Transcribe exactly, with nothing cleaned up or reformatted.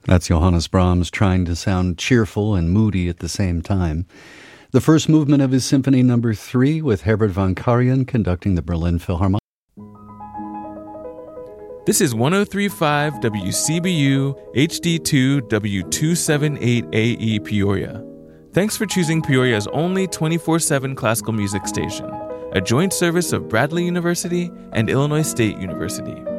That's Johannes Brahms trying to sound cheerful and moody at the same time. The first movement of his Symphony Number Three, with Herbert von Karajan conducting the Berlin Philharmonic. This is one oh three point five W C B U H D two W two seventy-eight A E Peoria. Thanks for choosing Peoria's only twenty-four seven classical music station, a joint service of Bradley University and Illinois State University.